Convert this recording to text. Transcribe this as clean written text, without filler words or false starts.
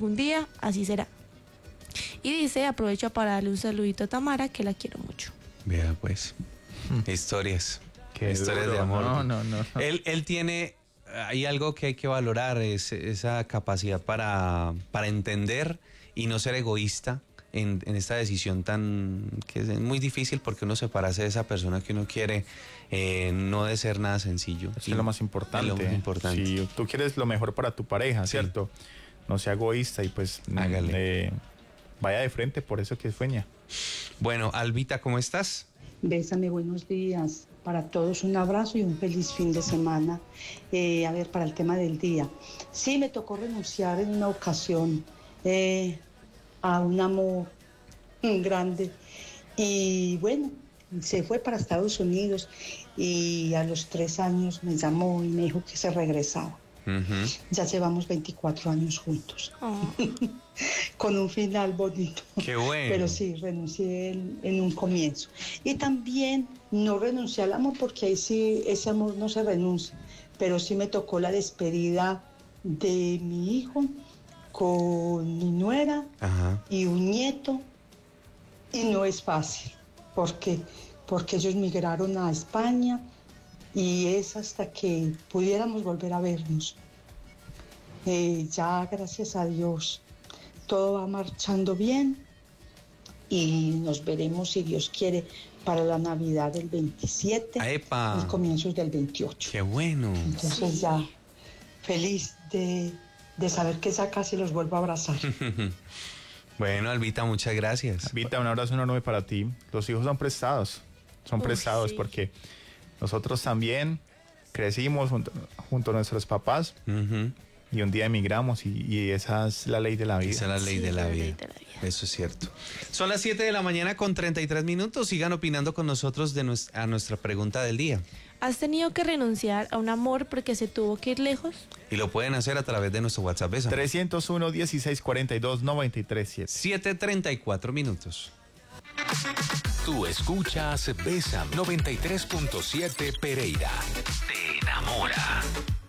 algún día, así será. Y dice, aprovecho para darle un saludito a Tamara, que la quiero mucho. Vea pues, historias. Qué historias duro. de amor. No. Él tiene, hay algo que hay que valorar, es esa capacidad para entender y no ser egoísta en esta decisión que es muy difícil, porque uno separarse de esa persona que uno quiere no debe ser nada sencillo. Eso es lo más importante. Es lo más importante. Si tú quieres lo mejor para tu pareja, Sí. ¿cierto? No sea egoísta y pues Hágale. vaya de frente por eso que sueña. Bueno, Albita, ¿cómo estás? Bésame, buenos días. Para todos un abrazo y un feliz fin de semana. A ver, para el tema del día. Sí, me tocó renunciar en una ocasión a un amor grande. Y bueno, se fue para Estados Unidos y a los 3 años me llamó y me dijo que se regresaba. Uh-huh. Ya llevamos 24 años juntos. Oh. Con un final bonito. Qué bueno. Pero sí, renuncié en un comienzo. Y también no renuncié al amor, porque ahí sí, ese amor no se renuncia. Pero sí me tocó la despedida de mi hijo con mi nuera. Ajá. Y un nieto. Y no es fácil, porque ellos migraron a España y es hasta que pudiéramos volver a vernos. Ya, gracias a Dios, todo va marchando bien y nos veremos, si Dios quiere, para la Navidad del 27 ¡Epa! y comienzos del 28. ¡Qué bueno! Entonces ya feliz de saber que ya casi los vuelvo a abrazar. Bueno, Albita, muchas gracias. Albita, un abrazo enorme para ti. Los hijos son prestados. Son prestados sí. porque nosotros también crecimos junto a nuestros papás. Uh-huh. Y un día emigramos y esa es la ley de la vida. Esa es la ley Sí, de la la vida. ley de la vida. Eso es cierto. Son las 7 de la mañana con 33 minutos. Sigan opinando con nosotros a nuestra pregunta del día. ¿Has tenido que renunciar a un amor porque se tuvo que ir lejos? Y lo pueden hacer a través de nuestro WhatsApp. 301-1642-937. 7:34 minutos. Tú escuchas Bésame 93.7 Pereira. Te enamora.